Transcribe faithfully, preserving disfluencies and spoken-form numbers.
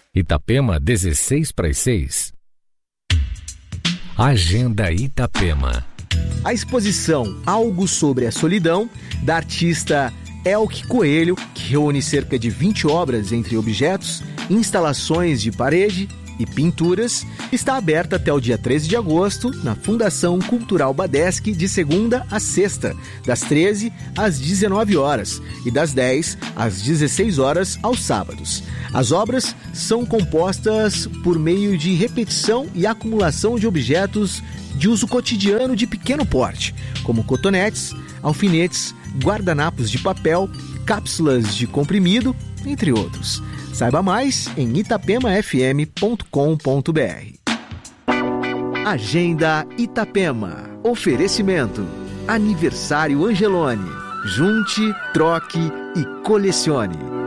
Itapema, dezesseis para as seis. Agenda Itapema. A exposição Algo sobre a Solidão, da artista Elke Coelho, que reúne cerca de vinte obras entre objetos, instalações de parede e pinturas, está aberta até o dia treze de agosto na Fundação Cultural Badesc, de segunda a sexta, das treze às dezenove horas e das dez às dezesseis horas aos sábados. As obras são compostas por meio de repetição e acumulação de objetos de uso cotidiano de pequeno porte, como cotonetes, alfinetes, guardanapos de papel, cápsulas de comprimido, entre outros. Saiba mais em itapema f m ponto com ponto b r. Agenda Itapema. Oferecimento. Aniversário Angelone. Junte, troque e colecione.